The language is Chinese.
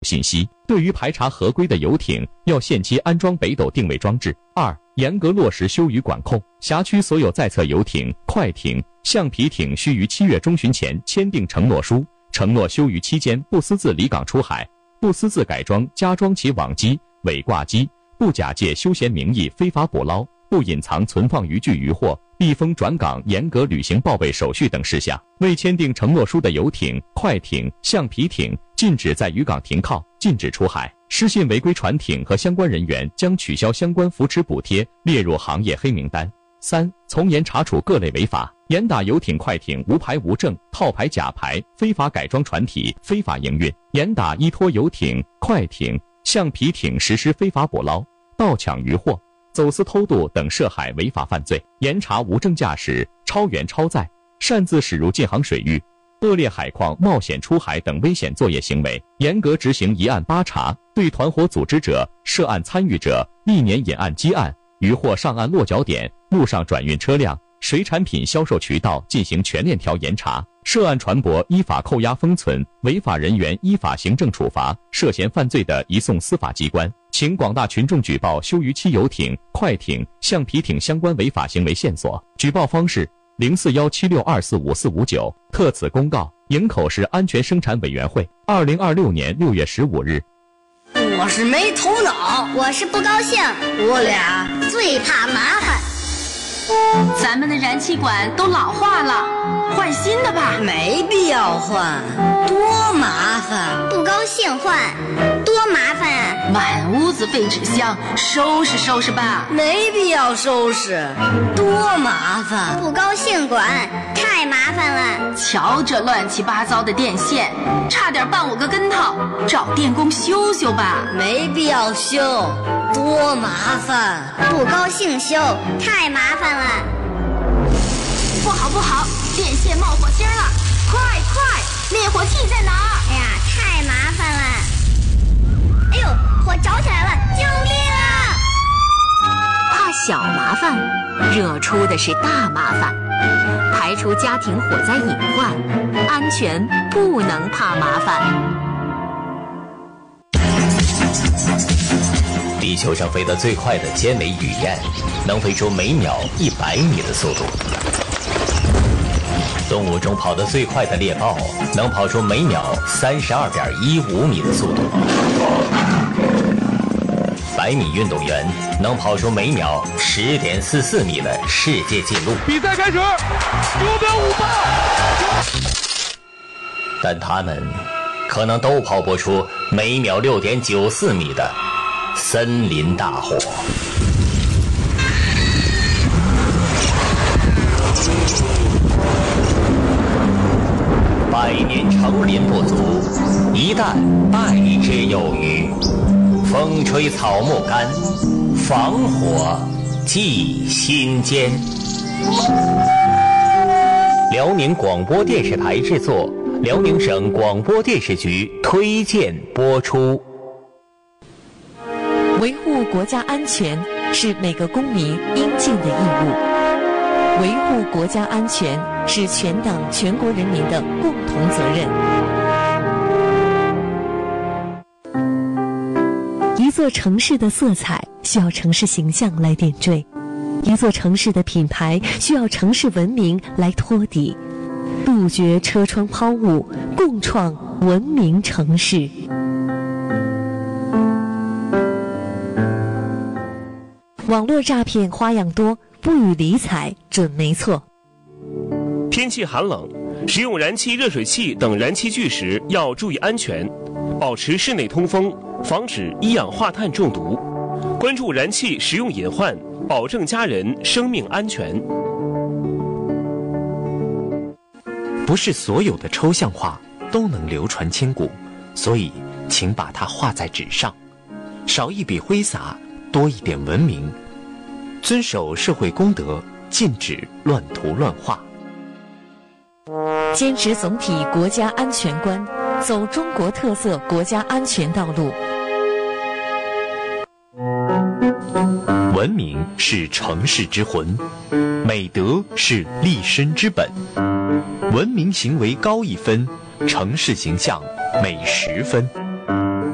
信息。对于排查合规的游艇，要限期安装北斗定位装置。2、严格落实休渔管控，辖区所有在侧游艇、快艇、橡皮艇需于7月中旬前签订承诺书，承诺休渔期间不私自离港出海，不私自改装加装其网机、尾挂机，不假借休闲名义非法捕捞，不隐藏存放渔具渔获，密封转港，严格履行报备手续等事项。未签订承诺书的游艇、快艇、橡皮艇禁止在渔港停靠，禁止出海。失信违规船艇和相关人员将取消相关扶持补贴，列入行业黑名单。3、从严查处各类违法，严打游艇、快艇无牌无证、套牌假牌、非法改装船体、非法营运，严打依托游艇、快艇、橡皮艇实施非法捕捞、盗抢渔获、走私偷渡等涉海违法犯罪，严查无证驾驶、超员超载、擅自驶入禁航水域、恶劣海况、冒险出海等危险作业行为，严格执行一案8查，对团伙组织者、涉案参与者、历年引案积案、渔获上岸落脚点、陆上转运车辆、水产品销售渠道进行全链条严查，涉案船舶依法扣押封存，违法人员依法行政处罚，涉嫌犯罪的移送司法机关。请广大群众举报休渔期游艇、快艇、橡皮艇相关违法行为线索，举报方式0417624549。特此公告，营口市安全生产委员会，2026年6月15日。 我是没头脑， 我是不高兴， 我俩最怕麻烦。 咱们的燃气管都老化了，换新的吧。 没必要换，多麻烦。 不高兴换，多麻烦啊！ 满屋子废纸箱，收拾收拾吧。 没必要收拾，多麻烦。 不高兴管，太麻烦了。 瞧这乱七八糟的电线，差点绊我个跟头，找电工修修吧。 没必要修，多麻烦。 不高兴修，太麻烦了。 不好不好，电线冒火星了！快快，灭火器在哪儿？ 哎呀，太麻烦了！哎呦，火着起来了！救命啊！ 怕小麻烦，惹出的是大麻烦。排除家庭火灾隐患，安全不能怕麻烦。 地球上飞得最快的尖尾雨燕，能飞出每秒100米的速度。动物中跑得最快的猎豹，能跑出每秒32.15米的速度。100米运动员能跑出每秒10.44米的世界纪录。 比赛开始，目标5爆。 但他们可能都跑不出每秒6.94米的森林大火。100年成林不足，一旦败之有余。风吹草木干，防火记心间。辽宁广播电视台制作，辽宁省广播电视局推荐播出。 维护国家安全是每个公民应尽的义务，维护国家安全是全党全国人民的共同责任。一座城市的色彩需要城市形象来点缀，一座城市的品牌需要城市文明来托底。杜绝车窗抛物，共创文明城市。网络诈骗花样多，不予理睬准没错。 天气寒冷，使用燃气热水器等燃气具时要注意安全，保持室内通风，防止一氧化碳中毒。关注燃气使用隐患，保证家人生命安全。 不是所有的抽象画都能流传千古，所以请把它画在纸上，少一笔挥洒，多一点文明。遵守社会公德，禁止乱涂乱画。 坚持总体国家安全观，走中国特色国家安全道路。 文明是城市之魂，美德是立身之本。文明行为高1分，城市形象美10分。